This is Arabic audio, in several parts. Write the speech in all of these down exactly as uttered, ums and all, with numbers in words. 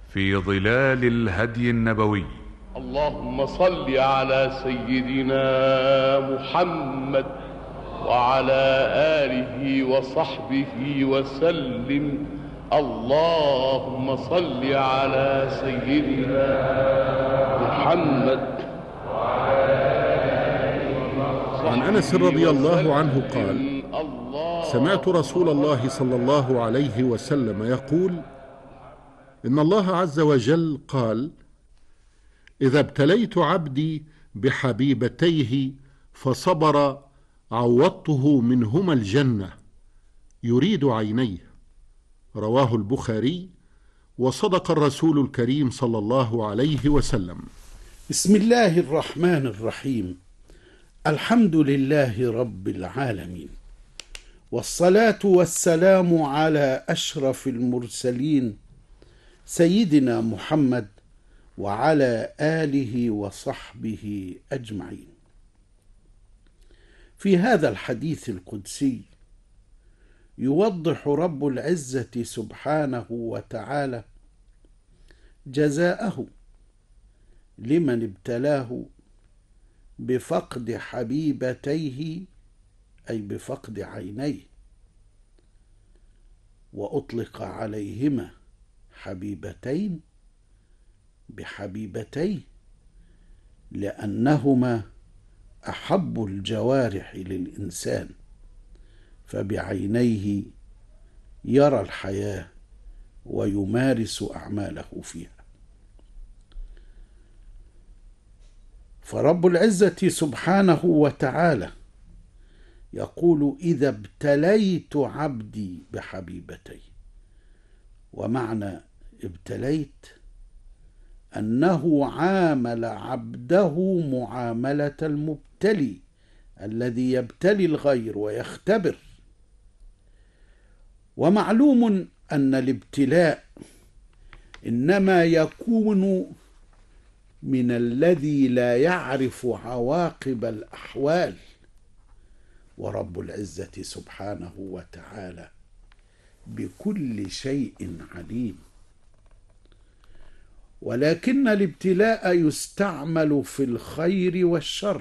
في ظلال الهدي النبوي. اللهم صل على سيدنا محمد وعلى آله وصحبه وسلم. اللهم صل على سيدنا محمد. عن أنس رضي الله عنه قال: سمعت رسول الله صلى الله عليه وسلم يقول: إن الله عز وجل قال: إذا ابتليت عبدي بحبيبتيه فصبر عوضته منهما الجنة، يريد عينيه. رواه البخاري. وصدق الرسول الكريم صلى الله عليه وسلم. بسم الله الرحمن الرحيم. الحمد لله رب العالمين، والصلاة والسلام على أشرف المرسلين سيدنا محمد وعلى آله وصحبه أجمعين. في هذا الحديث القدسي يوضح رب العزة سبحانه وتعالى جزاءه لمن ابتلاه بفقد حبيبتيه، أي بفقد عينيه، وأطلق عليهما حبيبتين بحبيبتيه لأنهما أحب الجوارح للإنسان، فبعينيه يرى الحياة ويمارس أعماله فيها. فرب العزة سبحانه وتعالى يقول: إذا ابتليت عبدي بحبيبتي. ومعنى ابتليت أنه عامل عبده معاملة المبتلي الذي يبتلي الغير ويختبر. ومعلوم أن الابتلاء إنما يكون من الذي لا يعرف عواقب الأحوال، ورب العزة سبحانه وتعالى بكل شيء عليم. ولكن الابتلاء يستعمل في الخير والشر،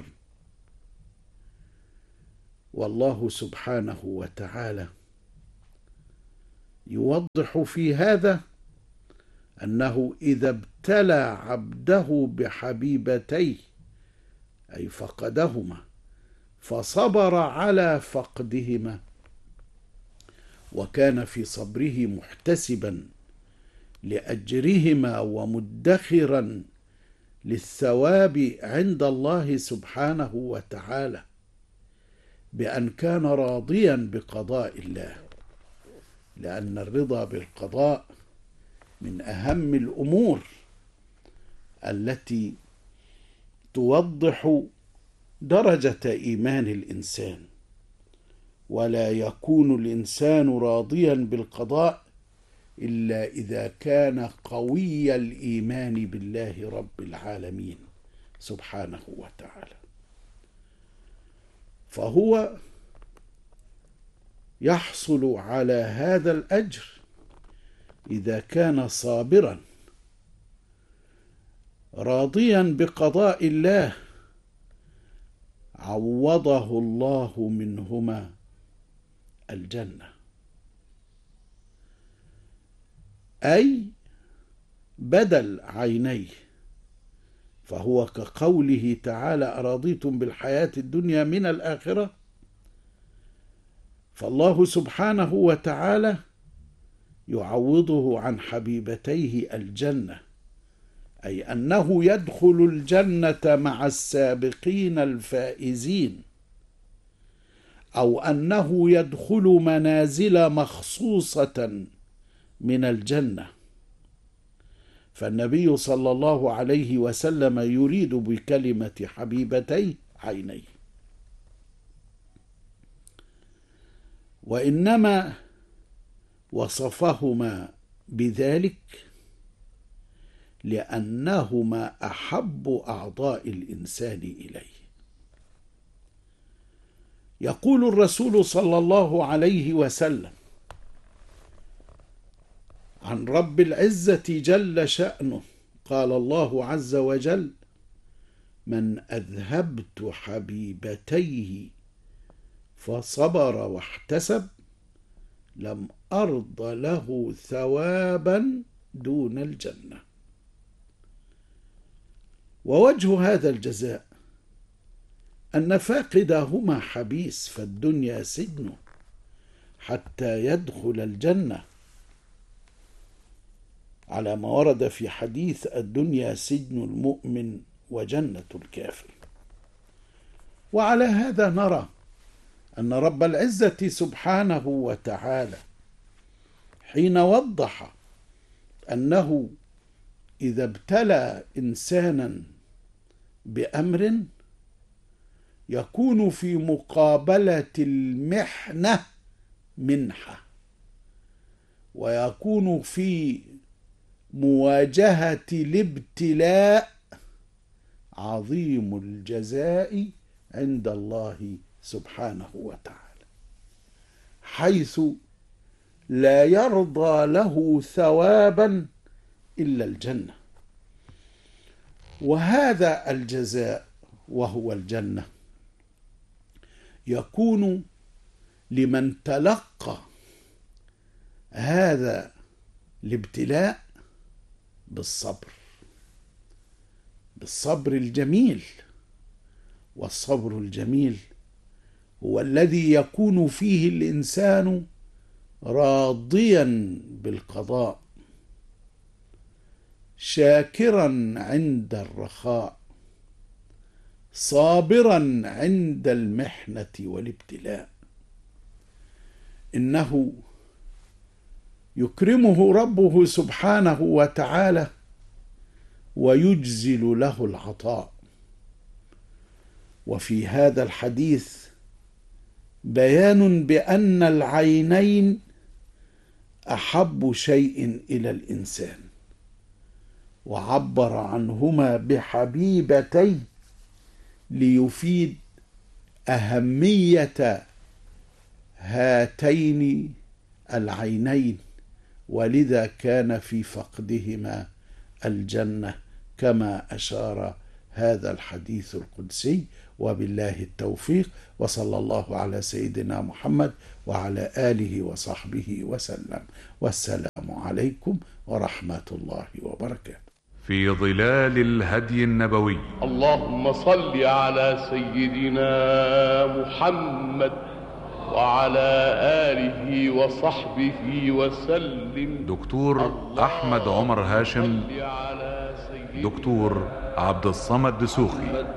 والله سبحانه وتعالى يوضح في هذا أنه إذا ابتلى عبده بحبيبتيه، أي فقدهما، فصبر على فقدهما وكان في صبره محتسبا لأجرهما ومدخرا للثواب عند الله سبحانه وتعالى، بأن كان راضيا بقضاء الله، لأن الرضا بالقضاء من أهم الأمور التي توضح درجة إيمان الإنسان. ولا يكون الإنسان راضيا بالقضاء إلا إذا كان قوي الإيمان بالله رب العالمين سبحانه وتعالى. فهو يحصل على هذا الأجر إذا كان صابرا راضيا بقضاء الله، عوضه الله منهما الجنة، أي بدل عينيه. فهو كقوله تعالى: أرضيتم بالحياة الدنيا من الآخرة. فالله سبحانه وتعالى يعوضه عن حبيبتيه الجنة، أي أنه يدخل الجنة مع السابقين الفائزين، أو أنه يدخل منازل مخصوصة من الجنة. فالنبي صلى الله عليه وسلم يريد بكلمة حبيبتي عينيه، وإنما وصفهما بذلك لأنهما أحب أعضاء الإنسان إليه. يقول الرسول صلى الله عليه وسلم عن رب العزة جل شأنه قال الله عز وجل: من أذهبت حبيبتيه فصبر واحتسب لم أرض له ثوابا دون الجنة. ووجه هذا الجزاء أن فاقدهما حبيس، فالدنيا سجنه حتى يدخل الجنة، على ما ورد في حديث: الدنيا سجن المؤمن وجنة الكافر. وعلى هذا نرى أن رب العزة سبحانه وتعالى حين وضح أنه إذا ابتلى إنسانا بأمر يكون في مقابلة المحنة منحة، ويكون في مواجهة الابتلاء عظيم الجزاء عند الله سبحانه وتعالى، حيث لا يرضى له ثوابا إلا الجنة. وهذا الجزاء وهو الجنة يكون لمن تلقى هذا الابتلاء بالصبر، بالصبر الجميل. والصبر الجميل هو الذي يكون فيه الإنسان راضيا بالقضاء، شاكرا عند الرخاء، صابرا عند المحنة والابتلاء. إنه يكرمه ربه سبحانه وتعالى ويجزل له العطاء. وفي هذا الحديث بيان بأن العينين أحب شيء إلى الإنسان، وعبر عنهما بحبيبتي ليفيد أهمية هاتين العينين، ولذا كان في فقدهما الجنة كما أشار هذا الحديث القدسي. وبالله التوفيق، وصلى الله على سيدنا محمد وعلى آله وصحبه وسلم، والسلام عليكم ورحمة الله وبركاته. في ظلال الهدي النبوي. اللهم صل على سيدنا محمد وعلى آله وصحبه وسلم. دكتور أحمد عمر هاشم، دكتور عبد الصمد دسوخي.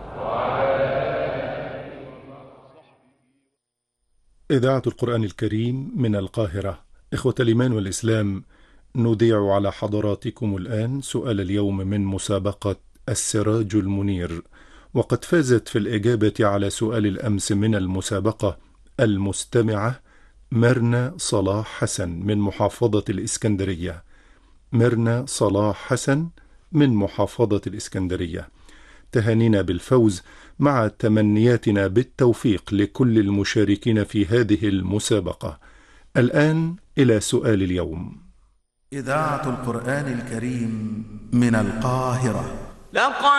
إذاعة القرآن الكريم من القاهرة. إخوة الإيمان والإسلام، نذيع على حضراتكم الآن سؤال اليوم من مسابقة السراج المنير. وقد فازت في الإجابة على سؤال الأمس من المسابقة المستمعة ميرنا صلاح حسن من محافظة الإسكندرية. ميرنا صلاح حسن من محافظة الإسكندرية، تهانينا بالفوز مع تمنياتنا بالتوفيق لكل المشاركين في هذه المسابقة. الآن إلى سؤال اليوم. إذاعة القرآن الكريم من القاهرة.